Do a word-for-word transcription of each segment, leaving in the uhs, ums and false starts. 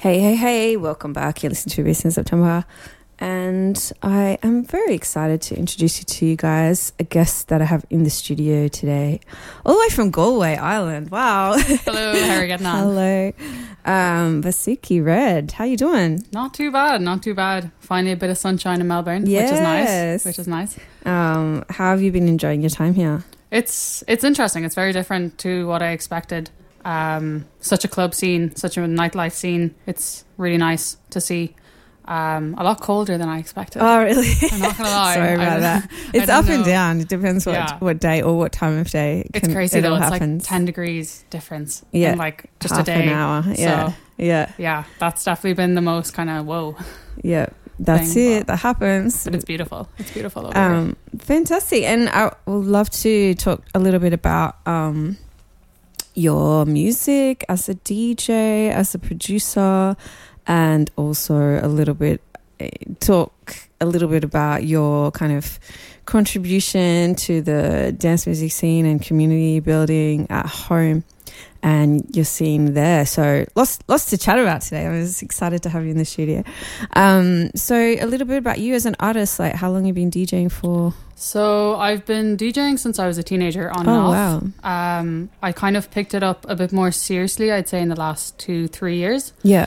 Hey, hey, hey, welcome back. You're listening to Rebase in September. And I am very excited to introduce you to you guys, a guest that I have in the studio today, all the way from Galway Island. Wow. Hello, how are you getting on? Hello. Um, Vasuki Red, how you doing? Not too bad, not too bad. Finally a bit of sunshine in Melbourne, Yes. which is nice. Which is nice. Um, how have you been enjoying your time here? It's it's interesting. It's very different to what I expected. Um, such a club scene, such a nightlife scene. It's really nice to see. Um, a lot colder than I expected. Oh, really? I'm not gonna lie. Sorry about I, that. I It's don't up and know. down. It depends what Yeah. what day or what time of day. It's can- crazy it though. all It's happens. like ten degrees difference. Yeah. In like just Half a day. an hour. Yeah. So, yeah. yeah, that's definitely been the most kind of whoa. Yeah. That's thing, it. but- That happens. But it's beautiful. It's beautiful over here. Um, fantastic. And I would love to talk a little bit about um, your music as a D J, as a producer, and also a little bit eh, talk a little bit about your kind of contribution to the dance music scene and community building at home and your scene there. So lots lots to chat about today. I was excited to have you in the studio. Um, so a little bit about you as an artist, like how long you've been DJing for? So I've been DJing since I was a teenager on Oh, and off. wow. Um, I kind of picked it up a bit more seriously, I'd say, in the last two, three years. Yeah.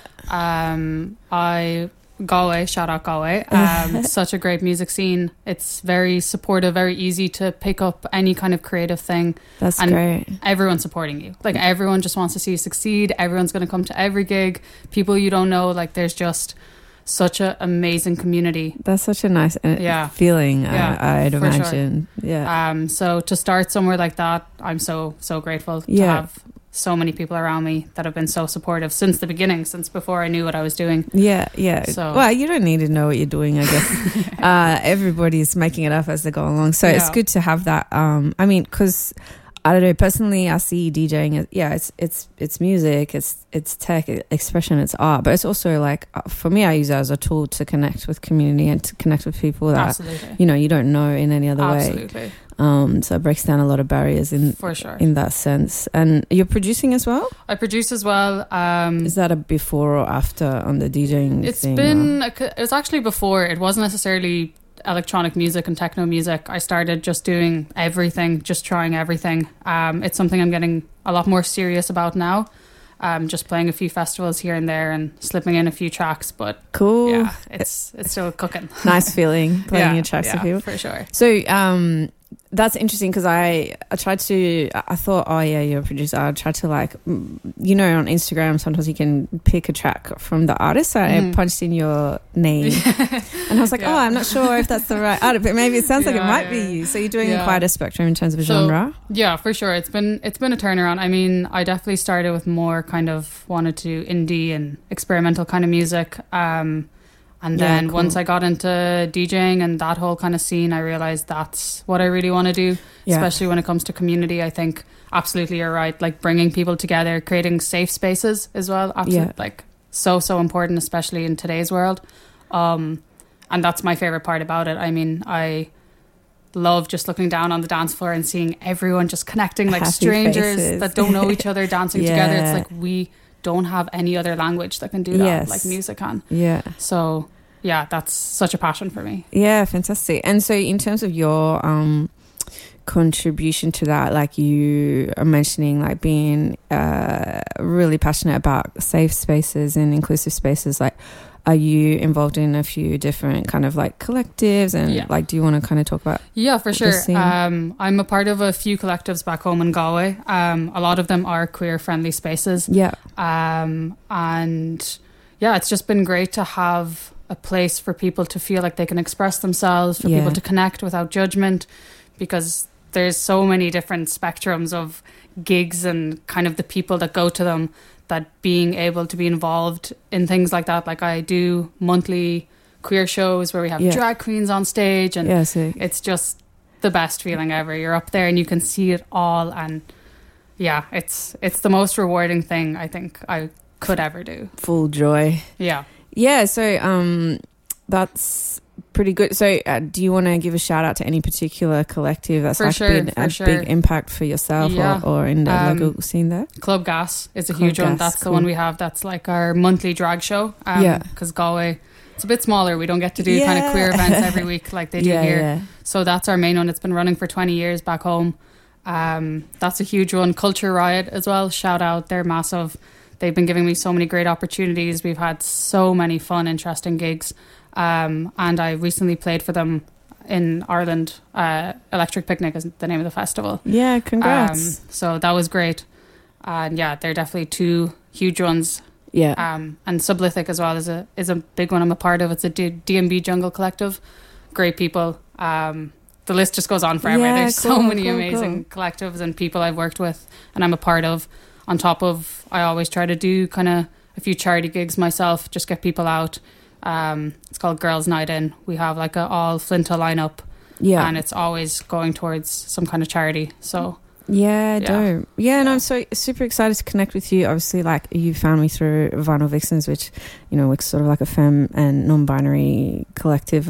Um, I Galway, shout out Galway. Um, such a great music scene. It's very supportive, very easy to pick up any kind of creative thing. That's And great. Everyone's supporting you. Like everyone just wants to see you succeed. Everyone's going to come to every gig. People you don't know. Like there's just such an amazing community. That's such a nice uh, Yeah. feeling, Yeah, I, I'd for sure. imagine. Yeah. Um, so to start somewhere like that, I'm so so grateful to Yeah. have so many people around me that have been so supportive since the beginning, since before I knew what I was doing. Yeah, yeah. So- well, you don't need to know what you're doing, I guess. uh, everybody's making it up as they go along. So it's Yeah. good to have that. Um, I mean, because I don't know, personally, I see DJing as, yeah, it's it's it's music, it's it's tech, expression, it's art, but it's also like, uh, for me, I use it as a tool to connect with community and to connect with people that, Absolutely. you know, you don't know in any other way. Absolutely. Um, so it breaks down a lot of barriers in For sure. in that sense. And you're producing as well? I produce as well. Um, Is that a before or after on the DJing it's thing? been, it was actually before. It wasn't necessarily electronic music and techno music. I started just doing everything, just trying everything. Um, it's something I'm getting a lot more serious about now. Um, just playing a few festivals here and there and slipping in a few tracks, but Cool. yeah, it's it's still cooking. Nice feeling playing Yeah, your tracks yeah, with people. for sure. So um, that's interesting because I, I tried to, I thought, oh yeah, you're a producer. I tried to like, mm, you know, on Instagram, sometimes you can pick a track from the artist. So I Mhm. punched in your name and I was like, Yeah. oh, I'm not sure if that's the right artist, but maybe it sounds like it Yeah, might yeah, be yeah. you. So you're doing Yeah. quite a spectrum in terms of So- genre. Yeah, for sure. It's been it's been a turnaround. I mean, I definitely started with more kind of wanted to indie and experimental kind of music. Um, and Yeah, then cool. once I got into DJing and that whole kind of scene, I realized that's what I really want to do, Yeah. especially when it comes to community. I think absolutely you're right. Like bringing people together, creating safe spaces as well. Absolutely, Yeah. like so so important, especially in today's world. Um, and that's my favorite part about it. I mean, I love just looking down on the dance floor and seeing everyone just connecting like Happy strangers faces. that don't know each other dancing together. Yeah. It's like we don't have any other language that can do that, Yes. like music can. Yeah. So yeah, that's such a passion for me. Yeah, fantastic. And so in terms of your um contribution to that, like you are mentioning like being uh really passionate about safe spaces and inclusive spaces, like are you involved in a few different kind of like collectives and Yeah. like do you want to kind of talk about Yeah, for The sure. scene. Um, I'm a part of a few collectives back home in Galway. Um, a lot of them are queer friendly spaces. yeah Um, and yeah, it's just been great to have a place for people to feel like they can express themselves, for Yeah. people to connect without judgment, because there's so many different spectrums of gigs and kind of the people that go to them, that being able to be involved in things like that. Like I do monthly queer shows where we have Yeah. drag queens on stage, and yeah so it's just the best feeling ever. You're up there and you can see it all, and yeah, it's it's the most rewarding thing I think I could ever do. full joy. Yeah. Yeah, so um that's pretty good. So, uh, do you want to give a shout out to any particular collective that's For like sure, been for a sure. big impact for yourself Yeah. or, or in the Um, local scene there? Club Gas is a Club huge one. Gas, That's cool. the one we have. That's like our monthly drag show. Um, Yeah. Because Galway, it's a bit smaller. We don't get to do kind Yeah. of queer events every week like they do yeah, here. yeah. So that's our main one. It's been running for twenty years back home. Um, that's a huge one. Culture Riot as well. Shout out. They're massive. They've been giving me so many great opportunities. We've had so many fun, interesting gigs. Um, and I recently played for them in Ireland. Uh, Electric Picnic is the name of the festival. Yeah, congrats. Um, so that was great. And yeah, they're definitely two huge ones. yeah. Um, and Sublithic as well is a is a big one I'm a part of. It's a D- D&B Jungle Collective. Great people. Um, the list just goes on forever. Yeah, There's so cool, many cool, amazing collectives and people I've worked with and I'm a part of. On top of, I always try to do kind of a few charity gigs myself, just get people out. Um, it's called Girls Night In. We have like a all Flinta lineup, yeah. and it's always going towards some kind of charity. So Yeah, Yeah. dope. Yeah, and I'm so super excited to connect with you. Obviously, like you found me through Vinyl Vixens, which, you know, it's sort of like a femme and non-binary collective